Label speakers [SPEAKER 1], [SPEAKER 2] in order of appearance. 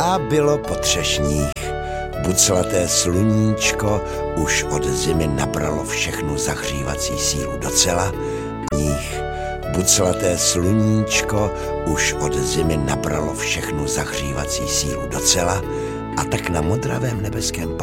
[SPEAKER 1] A bylo po třešních. Buclaté sluníčko už od zimy nabralo všechnu zahřívací sílu docela. Buclaté sluníčko už od zimy nabralo všechnu zahřívací sílu docela a tak na modravém nebeském